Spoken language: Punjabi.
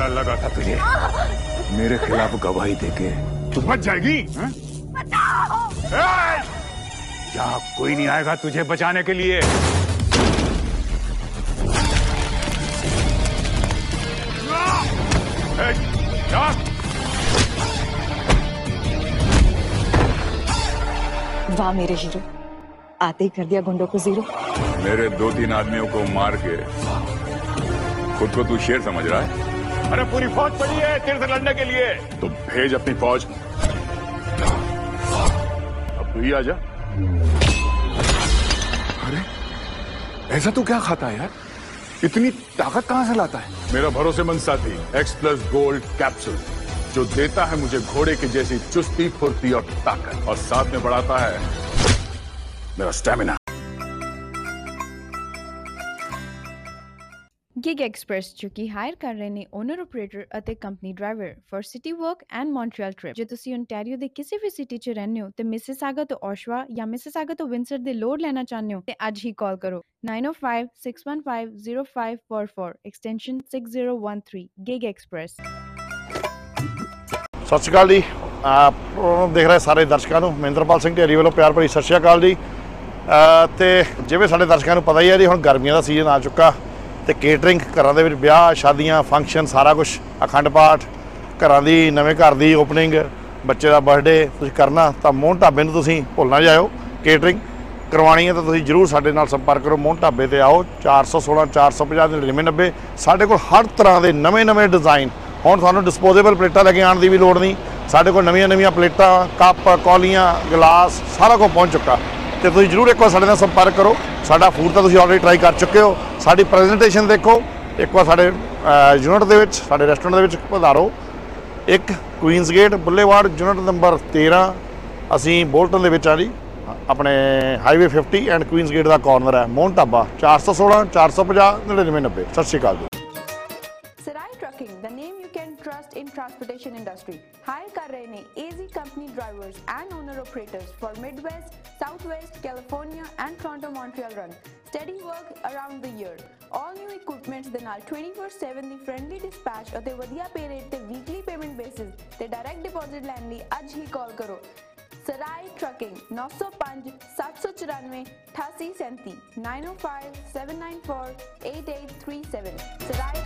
डर लगा था तुझे। मेरे खिलाफ गवाही देके तू बच जाएगी। यहाँ कोई नहीं आएगा तुझे बचाने के लिए। वाह मेरे हीरो, आते ही कर दिया गुंडों को जीरो। मेरे 2-3 आदमियों को मार के खुद को तू शेर समझ रहा है? अरे पूरी फौज पड़ी है तेरे से लड़ने के लिए, तो भेज अपनी फौज। अब तू ही आजा। अरे ऐसा तू क्या खाता है यार? इतनी ताकत कहां से लाता है? मेरा भरोसेमंद साथी X+ गोल्ड कैप्सूल, जो देता है मुझे घोड़े की जैसी चुस्ती, फुर्ती और ताकत, और साथ में बढ़ाता है मेरा स्टैमिना। गिग एक्सप्रेस जो कि ਹਾਇਰ ਕਰ ਰਹੇ ਨੇ ਓਨਰ ਆਪਰੇਟਰ ਅਤੇ company driver for city work and Montreal trip. ਜੇ ਤੁਸੀਂ ਓਨਟਾਰੀਓ ਦੇ ਕਿਸੇ ਵੀ ਸਿਟੀ 'ਚ ਰਹਿੰਦੇ ਹੋ ਤੇ ਮਿਸਿਸਾਗਾ ਤੋਂ ਓਸ਼ਵਾ ਜਾਂ ਮਿਸਿਸਾਗਾ ਤੋਂ ਵਿੰਸਰ ਦੇ ਲੋਡ ਲੈਣਾ ਚਾਹੁੰਦੇ ਹੋ ਤੇ ਅੱਜ ਹੀ ਕਾਲ ਕਰੋ 9056150544 ਐਕਸਟੈਂਸ਼ਨ 6013 गिग एक्सप्रेस। ਸਤਿ ਸ਼੍ਰੀ ਅਕਾਲ ਜੀ। ਪ੍ਰੋਗਰਾਮ ਦੇਖ ਰਹੇ ਸਾਰੇ ਦਰਸ਼ਕਾਂ ਨੂੰ ਮਹਿੰਦਰਪਾਲ ਸਿੰਘ ਢੇਰੀ ਵੱਲੋਂ ਪਿਆਰ ਭਰੀ ਸਤਿ ਸ਼੍ਰੀ ਅਕਾਲ ਜੀ। ਤੇ ਜਿਵੇਂ ਸਾਡੇ ਦਰਸ਼ਕਾਂ ਨੂੰ ਪਤਾ ਹੀ ਹੈ ਜੀ, ਹੁਣ ਗਰਮੀਆਂ ਦਾ ਸੀਜ਼ਨ ਆ ਚੁੱਕਾ ਤੇ ਕੇਟਰਿੰਗ ਘਰਾਂ ਦੇ ਵਿੱਚ ਵਿਆਹ ਸ਼ਾਦੀਆਂ ਫੰਕਸ਼ਨ ਸਾਰਾ ਕੁਝ, ਅਖੰਡ ਪਾਠ, ਘਰਾਂ ਦੀ ਨਵੇਂ ਘਰ ਦੀ ਓਪਨਿੰਗ, ਬੱਚੇ ਦਾ ਬਰਥਡੇ ਤੁਸੀਂ ਕਰਨਾ ਤਾਂ ਮੋਹਨ ਢਾਬੇ ਨੂੰ ਤੁਸੀਂ ਭੁੱਲ ਨਾ ਜਾਇਓ। ਕੇਟਰਿੰਗ ਕਰਵਾਉਣੀ ਹੈ ਤਾਂ ਤੁਸੀਂ ਜ਼ਰੂਰ ਸਾਡੇ ਨਾਲ ਸੰਪਰਕ ਕਰੋ। ਮੋਹਨ ਢਾਬੇ ਤੇ ਆਓ। 416 450 9990। ਸਾਡੇ ਕੋਲ ਹਰ ਤਰ੍ਹਾਂ ਦੇ ਨਵੇਂ ਡਿਜ਼ਾਈਨ। ਹੁਣ ਤੁਹਾਨੂੰ ਡਿਸਪੋਜ਼ੇਬਲ ਪਲੇਟਾਂ ਲੈ ਕੇ ਆਉਣ ਦੀ ਵੀ ਲੋੜ ਨਹੀਂ। ਸਾਡੇ ਕੋਲ ਨਵੀਆਂ ਪਲੇਟਾਂ, ਕੱਪ, ਕੌਲੀਆਂ, ਗਲਾਸ ਸਾਰਾ ਕੁਝ ਪਹੁੰਚ ਚੁੱਕਾ ਤੇ ਤੁਸੀਂ ਜ਼ਰੂਰ ਇੱਕ ਵਾਰ ਸਾਡੇ ਨਾਲ ਸੰਪਰਕ ਕਰੋ। ਸਾਡਾ ਫੂਡ ਤਾਂ ਤੁਸੀਂ ਆਲਰੇਡੀ ਟਰਾਈ ਕਰ ਚੁੱਕੇ ਹੋ। ਸਾਡੀ ਪ੍ਰੈਜੈਂਟੇਸ਼ਨ ਦੇਖੋ ਇੱਕ ਵਾਰ। ਸਾਡੇ ਯੂਨਿਟ ਦੇ ਵਿੱਚ, ਸਾਡੇ ਰੈਸਟੋਰੈਂਟ ਦੇ ਵਿੱਚ ਪਧਾਰੋ। ਇੱਕ ਕੁਈਨਸ ਗੇਟ ਬੁੱਲੇਵਾਰਡ ਯੂਨਿਟ ਨੰਬਰ 13। ਅਸੀਂ ਬੋਲਟਨ ਦੇ ਵਿੱਚ ਆ ਜੀ, ਆਪਣੇ highway 50 and Queen's gate the corner ਹੈ। ਮੋਹਨ ਢਾਬਾ 416 450 9990। ਸਤਿ ਸ਼੍ਰੀ ਅਕਾਲ ਜੀ। Sarai Trucking, the name you can trust in transportation industry. Hire कर रहे ने AZ company drivers and owner operators for Midwest, Southwest, California and Toronto Montreal run. Steady work around the year. All new equipments ਦੇ ਨਾਲ 24/7 ਦੀ friendly dispatch ਅਤੇ ਵਧੀਆ pay rate ਤੇ weekly payment basis ਤੇ direct deposit ਲੈਣ ਲਈ ਅੱਜ ਹੀ ਕਾਲ ਕਰੋ। Sarai Trucking 905 794 8837 905 794 8837। Sarai